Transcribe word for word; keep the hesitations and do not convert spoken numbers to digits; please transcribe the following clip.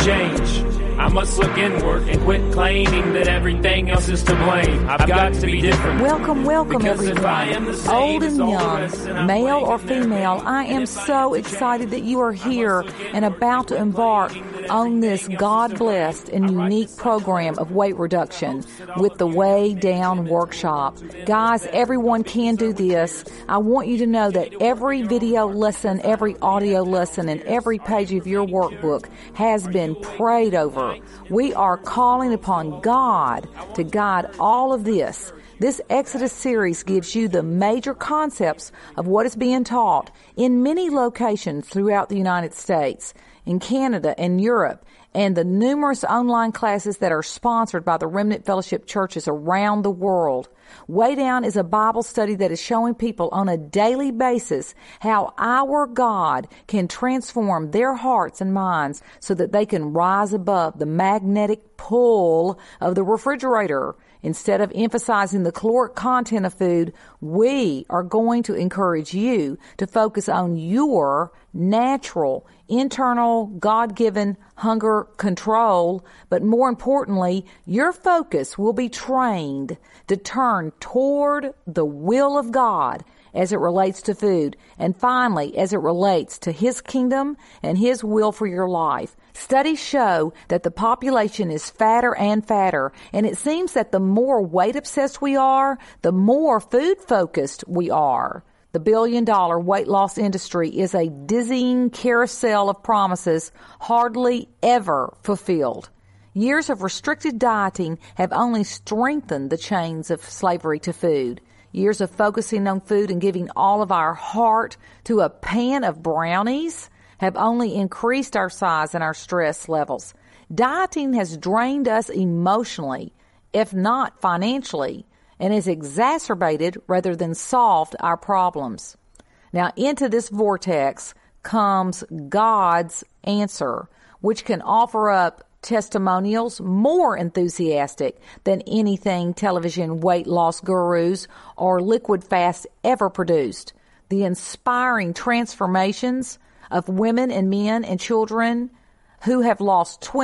change. I must look inward and quit claiming that everything else is to blame. I've got to be different. Welcome, welcome, Because if I everyone. am the same Old as and all the young, rest, then I'm male playing or the game. female, I am And if so I excited that you are I must here look and inward about to quit embark claiming that on this everything else is to God-blessed blame. and I write unique to such program others of weight reduction with the Way Down Workshop. Guys, everyone can do this. I want you to know that every video lesson, every audio lesson, and every page of your workbook has been prayed over. We are calling upon God to guide all of this. This Exodus series gives you the major concepts of what is being taught in many locations throughout the United States, in Canada and Europe, and the numerous online classes that are sponsored by the Remnant Fellowship churches around the world. Way Down is a Bible study that is showing people on a daily basis how our God can transform their hearts and minds so that they can rise above the magnetic pull of the refrigerator. Instead of emphasizing the caloric content of food, we are going to encourage you to focus on your natural, internal, God-given hunger control, but more importantly, your focus will be trained to turn toward the will of God as it relates to food, and finally, as it relates to His kingdom and His will for your life. Studies show that the population is fatter and fatter, and it seems that the more weight-obsessed we are, the more food-focused we are. The billion-dollar weight loss industry is a dizzying carousel of promises hardly ever fulfilled. Years of restricted dieting have only strengthened the chains of slavery to food. Years of focusing on food and giving all of our heart to a pan of brownies have only increased our size and our stress levels. Dieting has drained us emotionally, if not financially, and has exacerbated rather than solved our problems. Now, into this vortex comes God's answer, which can offer up testimonials more enthusiastic than anything television weight loss gurus or liquid fast ever produced. The inspiring transformations of women and men and children who have lost twenty